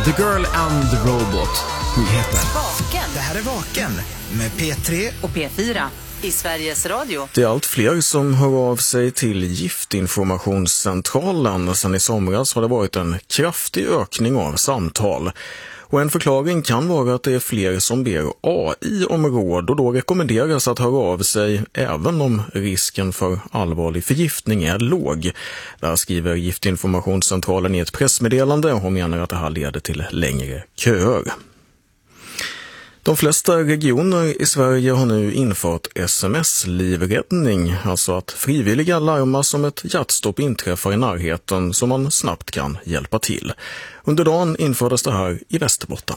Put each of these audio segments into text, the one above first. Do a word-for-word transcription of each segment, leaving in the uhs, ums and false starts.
The Girl and the Robot. Nyheter. Vaken. Det här är Vaken med P tre och P fyra i Sveriges Radio. Det är allt fler som hör av sig till Giftinformationscentralen. Sedan i somras har det varit en kraftig ökning av samtal. Och en förklaring kan vara att det är fler som ber A I om råd och då rekommenderas att höra av sig även om risken för allvarlig förgiftning är låg. Där skriver Giftinformationscentralen i ett pressmeddelande och menar att det här leder till längre köer. De flesta regioner i Sverige har nu infört S M S-livräddning, alltså att frivilliga larmas om ett hjärtstopp inträffar i närheten så man snabbt kan hjälpa till. Under dagen infördes det här i Västerbotten.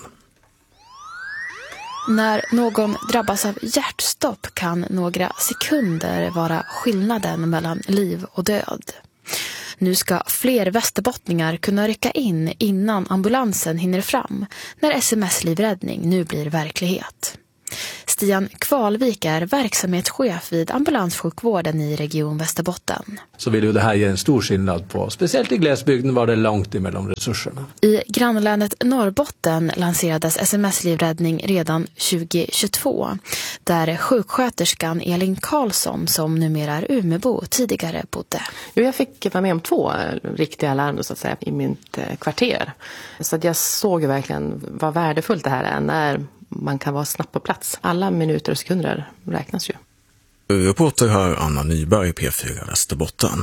När någon drabbas av hjärtstopp kan några sekunder vara skillnaden mellan liv och död. Nu ska fler västerbottningar kunna rycka in innan ambulansen hinner fram när S M S-livräddning nu blir verklighet. Stian Kvalvik är verksamhetschef vid ambulanssjukvården i Region Västerbotten. Så vill ju det här ge en stor skillnad på, speciellt i glesbygden var det långt emellan resurserna. I grannlänet Norrbotten lanserades S M S-livräddning redan tjugo tjugotvå, där sjuksköterskan Elin Karlsson, som numera är Umebo, tidigare bodde. Jo, jag fick vara med om två riktiga larm så att säga, i mitt kvarter. Så att jag såg ju verkligen vad värdefullt det här är när man kan vara snabbt på plats. Alla minuter och sekunder räknas ju. Reporter här Anna Nyberg, P fyra Västerbotten.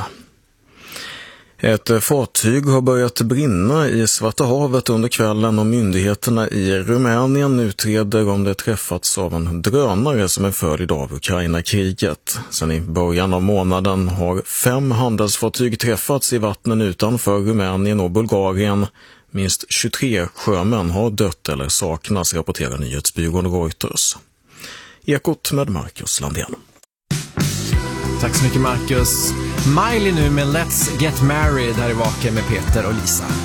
Ett fartyg har börjat brinna i Svarta havet under kvällen och myndigheterna i Rumänien utreder om det träffats av en drönare som en följd av Ukraina-kriget. Sen i början av månaden har fem handelsfartyg träffats i vattnen utanför Rumänien och Bulgarien. Minst tjugotre sjömän har dött eller saknas, rapporterar nyhetsbyrån Reuters. Ekot med Marcus Landén. Tack så mycket Marcus. Miley nu med Let's Get Married här i Vaken med Peter och Lisa.